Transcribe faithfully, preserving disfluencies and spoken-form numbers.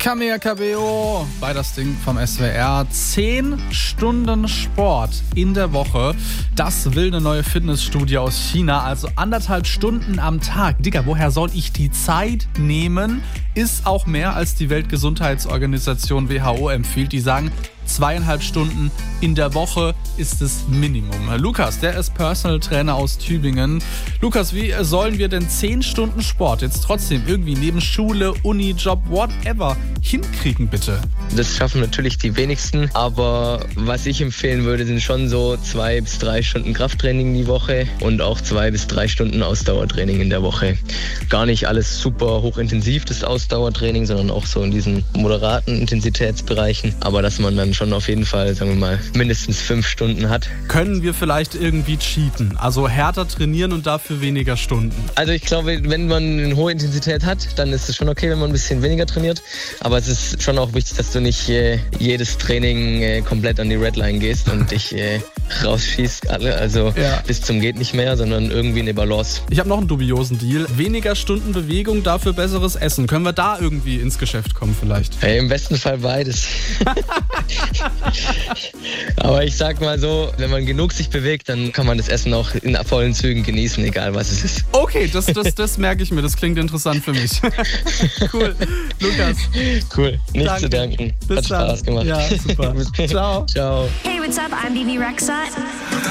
Camilla Cabello bei das Ding vom S W R. Zehn Stunden Sport in der Woche. Das will eine neue Fitnessstudie aus China. Also anderthalb Stunden am Tag. Digga, woher soll ich die Zeit nehmen? Ist auch mehr, als die Weltgesundheitsorganisation W H O empfiehlt. Die sagen, zweieinhalb Stunden in der Woche ist das Minimum. Lukas, der ist Personal Trainer aus Tübingen. Lukas, wie sollen wir denn zehn Stunden Sport jetzt trotzdem irgendwie neben Schule, Uni, Job, whatever hinkriegen, bitte? Das schaffen natürlich die wenigsten, aber was ich empfehlen würde, sind schon so zwei bis drei Stunden Krafttraining die Woche und auch zwei bis drei Stunden Ausdauertraining in der Woche. Gar nicht alles super hochintensiv, das Ausdauertraining, sondern auch so in diesen moderaten Intensitätsbereichen, aber dass man dann schon auf jeden Fall, sagen wir mal, mindestens fünf Stunden hat. Können wir vielleicht irgendwie cheaten? Also härter trainieren und dafür weniger Stunden? Also ich glaube, wenn man eine hohe Intensität hat, dann ist es schon okay, wenn man ein bisschen weniger trainiert. Aber es ist schon auch wichtig, dass du nicht äh, jedes Training äh, komplett an die Redline gehst und dich äh, rausschießt, alle, also ja. bis zum geht nicht mehr, sondern irgendwie eine Balance. Ich habe noch einen dubiosen Deal. Weniger Stunden Bewegung, dafür besseres Essen. Können wir da irgendwie ins Geschäft kommen vielleicht? Hey, im besten Fall beides. Aber ich sag mal so, wenn man genug sich bewegt, dann kann man das Essen auch in vollen Zügen genießen, egal was es ist. Okay, das, das, das merke ich mir. Das klingt interessant für mich. Cool. Lukas. Cool. Nicht Danke. zu danken. Bis Hat Spaß dann. gemacht. Ja, super. Ciao. Ciao. Hey, what's up? I'm B B Rexa.